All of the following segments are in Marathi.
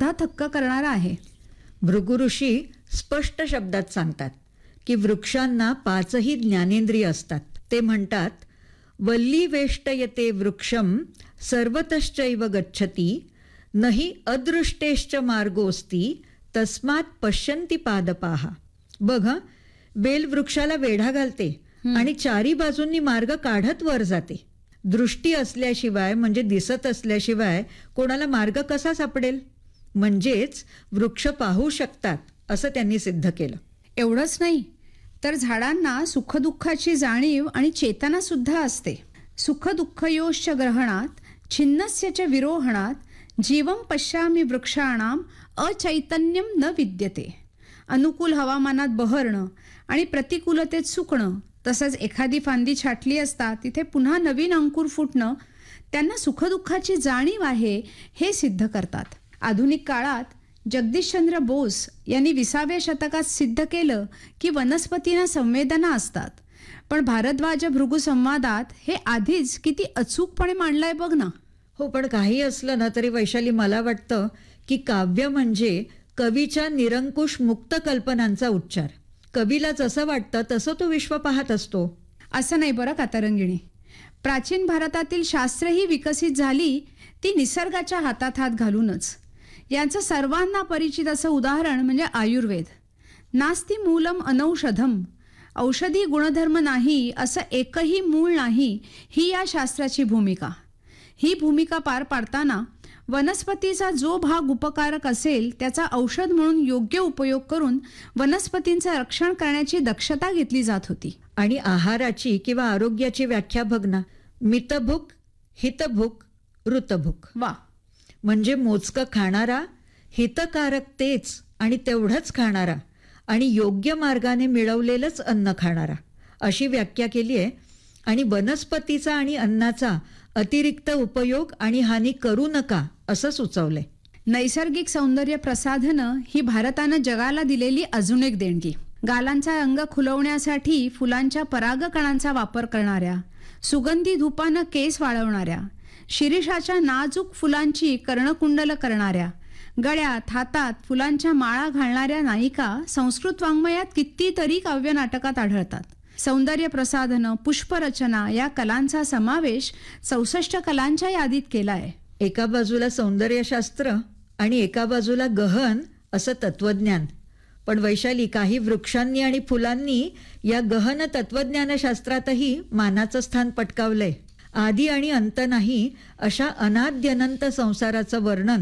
सुद्धा थक्क करणारा आहे. भृगु ऋषी स्पष्ट शब्दात सांगतात की वृक्षांना 5ही ज्ञानेंद्रिय असतात. ते म्हणतात, वल्ली वेष्टयते वृक्षम सर्वतश्चैव गच्छति नहि अदृष्टेश्च मार्गोस्ति तस्मात् पश्यन्ति पादपाहा. बघ, बेल वृक्षाला वेढा घालते आणि चारी बाजूंनी मार्ग काढत वर जाते. दृष्टी असल्याशिवाय म्हणजे दिसत असल्याशिवाय कोणाला मार्ग कसा सापडेल? म्हणजेच वृक्ष पाहू शकतात असं त्यांनी सिद्ध केलं. एवढंच नाही तर झाडांना सुखदुःखाची जाणीव आणि चेतना सुद्धा असते. सुखदुःखयोश्च ग्रहणात छिन्नस्यच विरोहणात जीवं पश्यामि वृक्षाणाम अचैतन्यम न विद्यते. अनुकूल हवामानात बहरणं आणि प्रतिकूलतेत सुकणं, तसंच एखादी फांदी छाटली असता तिथे पुन्हा नवीन अंकुर फुटणं, त्यांना सुखदुःखाची जाणीव आहे हे सिद्ध करतात. आधुनिक काळात जगदीशचंद्र बोस यांनी 20व्या शतकात सिद्ध केलं की वनस्पतींना संवेदना असतात. पण भारद्वाज भृगु संवादात हे आधीच किती अचूकपणे मांडलंय बघ ना. हो, पण काही असलं ना तरी वैशाली, मला वाटतं की काव्य म्हणजे कवीच्या निरंकुश मुक्त कल्पनांचा उच्चार. कवीला जसं वाटतं तसं तो विश्व पाहत असतो. असं नाही बरं का तरंगिणी. प्राचीन भारतातील शास्त्रही विकसित झाली ती निसर्गाच्या हातात हात घालूनच. यांचं सर्वांना परिचित असं उदाहरण म्हणजे आयुर्वेद. नास्ति मूलम अनौषधम, औषधी गुणधर्म नाही असं एकही मूळ नाही, ही या शास्त्राची भूमिका. ही भूमिका पार पाडताना वनस्पतीचा जो भाग उपकारक असेल त्याचा औषध म्हणून योग्य उपयोग करून वनस्पतींचं रक्षण करण्याची दक्षता घेतली जात होती. आणि आहाराची किंवा आरोग्याची व्याख्या बघ ना. मितभुक, हितभुक, ऋतभुक. वा. म्हणजे मोजकं खाणारा, हितकारक तेच आणि तेवढंच खाणारा, आणि योग्य मार्गाने मिळवलेलंच अन्न खाणारा, अशी व्याख्या केली आहे. आणि वनस्पतीचा आणि अन्नाचा अतिरिक्त उपयोग आणि हानी करू नका असं सुचवलंय. नैसर्गिक सौंदर्य प्रसाधनं ही भारतानं जगाला दिलेली अजून एक देणगी. गालांचा रंग खुलवण्यासाठी फुलांच्या परागकणांचा वापर करणाऱ्या, सुगंधी धुपानं केस वाळवणाऱ्या, शिरीषाच्या नाजूक फुलांची कर्णकुंडल करणाऱ्या, गळ्यात हातात फुलांच्या माळा घालणाऱ्या नायिका संस्कृत वाङ्मयात कितीतरी काव्य नाटकात आढळतात. सौंदर्य प्रसाधनं, पुष्परचना या कलांचा समावेश 64 कलांच्या यादीत केलाय. एका बाजूला सौंदर्यशास्त्र आणि एका बाजूला गहन असं तत्वज्ञान. पण वैशाली, काही वृक्षांनी आणि फुलांनी या गहन तत्वज्ञानशास्त्रातही मानाचं स्थान पटकावलंय. आदी आणि अंत नाही अशा अनाद्यनंत संसाराचं वर्णन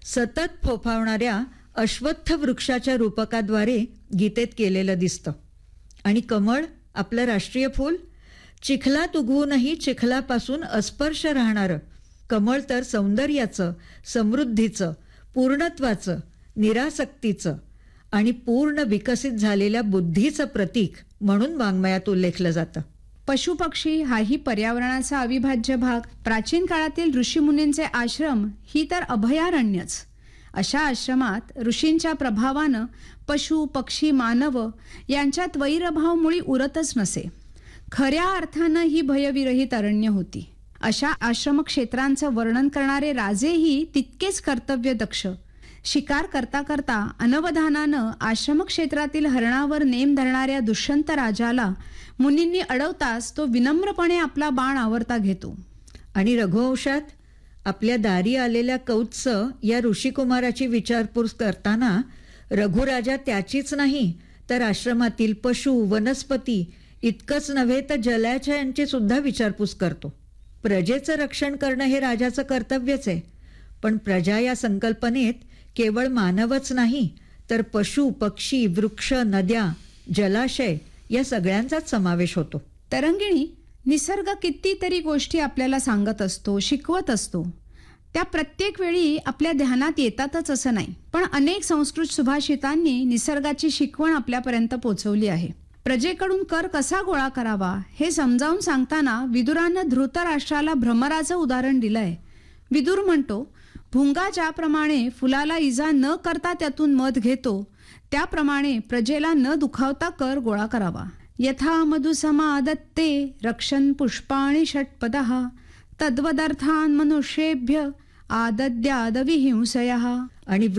सतत फोफावणाऱ्या अश्वत्थ वृक्षाच्या रूपकाद्वारे गीतेत केलेलं दिसतं. आणि कमळ, आपलं राष्ट्रीय फूल, चिखलात उगवूनही चिखलापासून अस्पर्श राहणारं कमळ तर सौंदर्याचं, समृद्धीचं, पूर्णत्वाचं, निरासक्तीचं आणि पूर्ण विकसित झालेल्या बुद्धीचं प्रतीक म्हणून वाङ्मयात उल्लेखलं जातं. पशुपक्षी हाही पर्यावरणाचा अविभाज्य भाग. प्राचीन काळातील ऋषीमुनींचे आश्रम ही तर अभयारण्यच. अशा आश्रमात ऋषींच्या प्रभावानं पशु, पक्षी, मानव यांच्यात वैरभाव मुळी उरतच नसे. खऱ्या अर्थानं ही भयविरहित अरण्य होती. अशा आश्रम क्षेत्रांचं वर्णन करणारे राजेही तितकेच कर्तव्यदक्ष. शिकार करता करता अनवधानानं आश्रम क्षेत्रातील हरणावर नेम धरणाऱ्या दुष्यंत राजाला मुनींनी अडवताच तो विनम्रपणे आपला बाण आवरता घेतो. आणि रघुवंशात आपल्या दारी आलेल्या कौत्स या ऋषिकुमाराची विचारपूस करताना रघुराजा त्याचीच नाही तर आश्रमातील पशु, वनस्पती इतकंच नव्हे तर जलाशयांची सुद्धा विचारपूस करतो. प्रजेचं रक्षण करणं हे राजाचं कर्तव्यच आहे. पण प्रजा या संकल्पनेत केवळ मानवच नाही तर पशु, पक्षी, वृक्ष, नद्या, जलाशय या सगळ्यांचाच समावेश होतो. तरंगिणी, निसर्ग कितीतरी गोष्टी आपल्याला सांगत असतो, शिकवत असतो. त्या प्रत्येक वेळी आपल्या ध्यानात येतातच असं नाही. पण अनेक संस्कृत सुभाषितांनी निसर्गाची शिकवण आपल्यापर्यंत पोहोचवली आहे. प्रजेकडून कर कसा गोळा करावा हे समजावून सांगताना विदुरानं धृतराष्ट्राला भ्रमराचं उदाहरण दिलंय. विदुर म्हणतो, भुंगा ज्याप्रमाणे फुलाला इजा न करता त्यातून मध घेतो त्याप्रमाणे प्रजेला न दुखावता कर गोळा करावा. यथा मधुसमादत्ते रक्षन् पुष्पाणि षट्पदः तद्वदर्थान् मनुष्येभ्य आदद्याद विहिंसयः. आणि